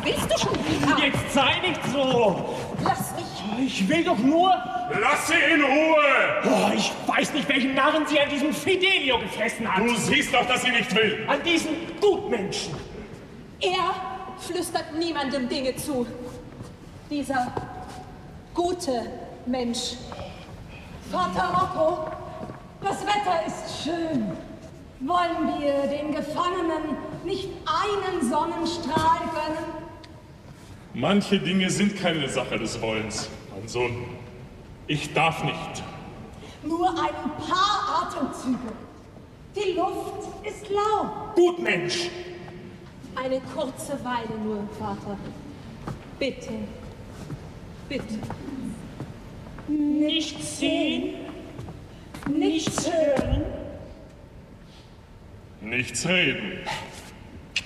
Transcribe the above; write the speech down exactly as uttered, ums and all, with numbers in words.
willst du schon wieder? Jetzt sei nicht so! Lass mich! Ich will doch nur... Lass sie in Ruhe! Oh, ich weiß nicht, welchen Narren sie an diesem Fidelio gefressen hat. Du siehst doch, dass sie nicht will. An diesen Gutmenschen. Er flüstert niemandem Dinge zu. Dieser gute Mensch. Vater Rocco, das Wetter ist schön. Wollen wir den Gefangenen nicht einen Sonnenstrahl gönnen? Manche Dinge sind keine Sache des Wollens, mein Sohn. Ich darf nicht. Nur ein paar Atemzüge. Die Luft ist lau. Gutmensch. Eine kurze Weile nur, Vater. Bitte. Bitte. Nichts sehen, Nichts hören. Nichts reden.